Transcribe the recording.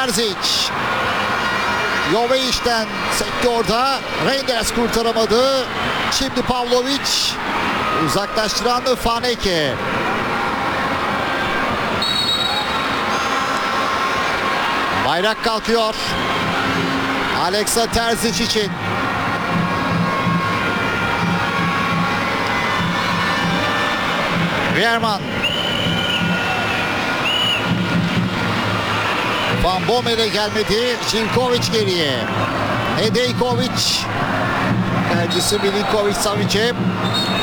Terzic. Jovic'ten sekti orada. Reinders kurtaramadı. Şimdi Pavlovic. Uzaklaştıran Faneke. Bayrak kalkıyor. Alexa Terzic için. Weerman. Van Bommel'e gelmedi. Živković geriye. Nedejković. Kalecisi Milinković Savic'e.